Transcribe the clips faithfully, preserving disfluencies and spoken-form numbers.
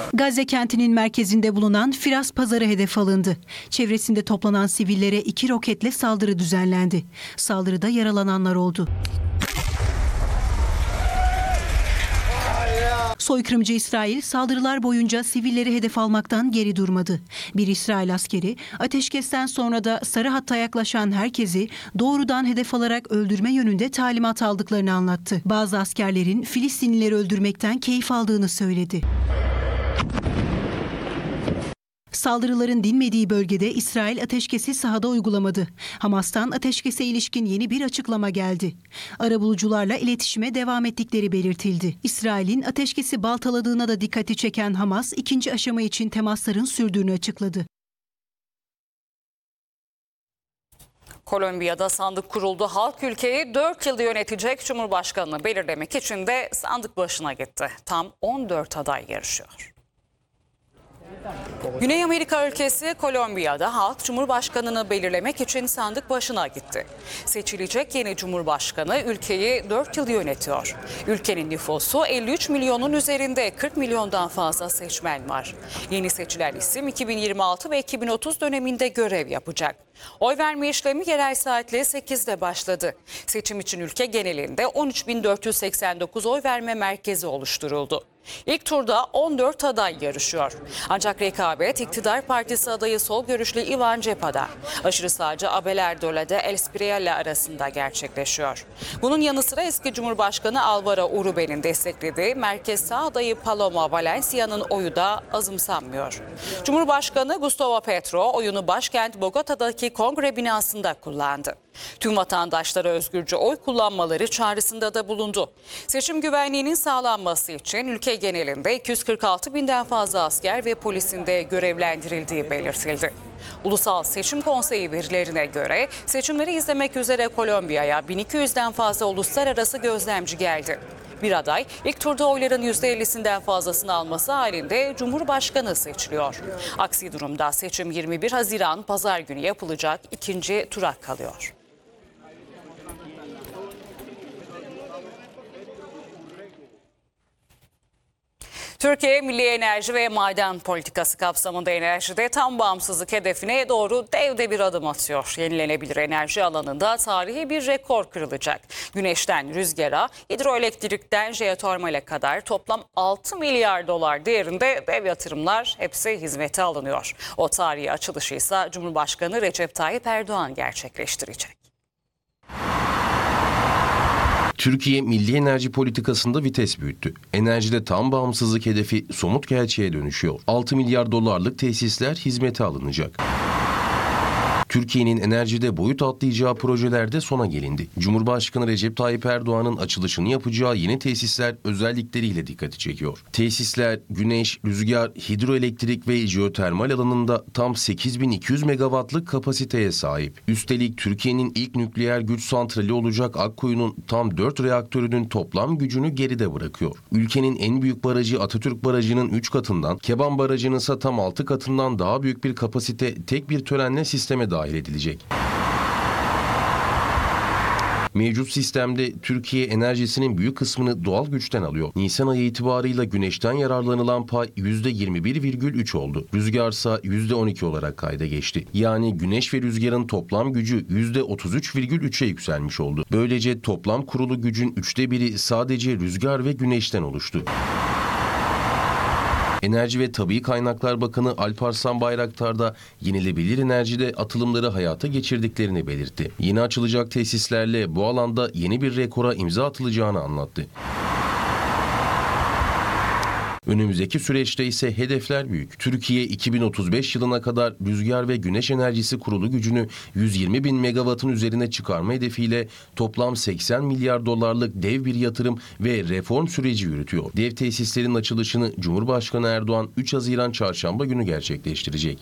Gazze kentinin merkezinde bulunan Firas Pazarı hedef alındı. Çevresinde toplanan sivillere iki roketle saldırı düzenlendi. Saldırıda yaralananlar oldu. Soykırımcı İsrail saldırılar boyunca sivilleri hedef almaktan geri durmadı. Bir İsrail askeri ateşkesten sonra da sarı hatta yaklaşan herkesi doğrudan hedef alarak öldürme yönünde talimat aldıklarını anlattı. Bazı askerlerin Filistinlileri öldürmekten keyif aldığını söyledi. Saldırıların dinmediği bölgede İsrail ateşkesi sahada uygulamadı. Hamas'tan ateşkese ilişkin yeni bir açıklama geldi. Arabulucularla iletişime devam ettikleri belirtildi. İsrail'in ateşkesi baltaladığına da dikkati çeken Hamas, ikinci aşama için temasların sürdüğünü açıkladı. Kolombiya'da sandık kuruldu. Halk ülkeyi dört yıl yönetecek Cumhurbaşkanını belirlemek için de sandık başına gitti. Tam on dört aday yarışıyor. Güney Amerika ülkesi Kolombiya'da halk Cumhurbaşkanını belirlemek için sandık başına gitti. Seçilecek yeni Cumhurbaşkanı ülkeyi dört yıl yönetiyor. Ülkenin nüfusu elli üç milyonun üzerinde, kırk milyondan fazla seçmen var. Yeni seçilen isim iki bin yirmi altı ve iki bin otuz döneminde görev yapacak. Oy verme işlemi yerel saatle sekizde başladı. Seçim için ülke genelinde on üç bin dört yüz seksen dokuz oy verme merkezi oluşturuldu. İlk turda on dört aday yarışıyor. Ancak rekabet iktidar partisi adayı sol görüşlü Ivan Cepeda, aşırı sağcı Abelardo de Espriella arasında gerçekleşiyor. Bunun yanı sıra eski Cumhurbaşkanı Álvaro Uribe'nin desteklediği merkez sağ adayı Paloma Valencia'nın oyu da azımsanmıyor. Cumhurbaşkanı Gustavo Petro oyunu başkent Bogota'daki kongre binasında kullandı. Tüm vatandaşlara özgürce oy kullanmaları çağrısında da bulundu. Seçim güvenliğinin sağlanması için ülke genelinde iki yüz kırk altı binden fazla asker ve polisin de görevlendirildiği belirtildi. Ulusal Seçim Konseyi verilerine göre seçimleri izlemek üzere Kolombiya'ya bin iki yüzden fazla uluslararası gözlemci geldi. Bir aday ilk turda oyların yüzde ellisinden fazlasını alması halinde Cumhurbaşkanı seçiliyor. Aksi durumda seçim yirmi bir Haziran Pazar günü yapılacak ikinci tura kalıyor. Türkiye Milli Enerji ve Maden Politikası kapsamında enerjide tam bağımsızlık hedefine doğru dev de bir adım atıyor. Yenilenebilir enerji alanında tarihi bir rekor kırılacak. Güneşten rüzgara, hidroelektrikten jeotermale kadar toplam altı milyar dolar değerinde dev yatırımlar hepsi hizmete alınıyor. O tarihi açılışı ise Cumhurbaşkanı Recep Tayyip Erdoğan gerçekleştirecek. Türkiye milli enerji politikasında vites büyüttü. Enerjide tam bağımsızlık hedefi somut gerçeğe dönüşüyor. altı milyar dolarlık tesisler hizmete alınacak. Türkiye'nin enerjide boyut atlayacağı projelerde sona gelindi. Cumhurbaşkanı Recep Tayyip Erdoğan'ın açılışını yapacağı yeni tesisler özellikleriyle dikkati çekiyor. Tesisler güneş, rüzgar, hidroelektrik ve jeotermal alanında tam sekiz bin iki yüz megawattlık kapasiteye sahip. Üstelik Türkiye'nin ilk nükleer güç santrali olacak Akkuyu'nun tam dört reaktörünün toplam gücünü geride bırakıyor. Ülkenin en büyük barajı Atatürk Barajı'nın üç katından, Keban Barajı'nın ise tam altı katından daha büyük bir kapasite tek bir törenle sisteme dahil edilecek. Mevcut sistemde Türkiye enerjisinin büyük kısmını doğal güçten alıyor. Nisan ayı itibarıyla güneşten yararlanılan pay yüzde yirmi bir virgül üç oldu. Rüzgarsa yüzde on iki olarak kayda geçti. Yani güneş ve rüzgarın toplam gücü yüzde otuz üç virgül üçe yükselmiş oldu. Böylece toplam kurulu gücün üçte biri sadece rüzgar ve güneşten oluştu. Enerji ve Tabii Kaynaklar Bakanı Alparslan Bayraktar da yenilebilir enerjide atılımları hayata geçirdiklerini belirtti. Yeni açılacak tesislerle bu alanda yeni bir rekora imza atılacağını anlattı. Önümüzdeki süreçte ise hedefler büyük. Türkiye iki bin otuz beş yılına kadar rüzgar ve güneş enerjisi kurulu gücünü yüz yirmi bin megawattın üzerine çıkarma hedefiyle toplam seksen milyar dolarlık dev bir yatırım ve reform süreci yürütüyor. Dev tesislerin açılışını Cumhurbaşkanı Erdoğan üç Haziran Çarşamba günü gerçekleştirecek.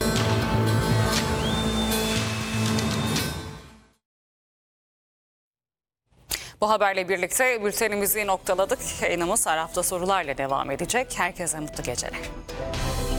Bu haberle birlikte bültenimizi noktaladık. Yayınımız her hafta sorularla devam edecek. Herkese mutlu geceler.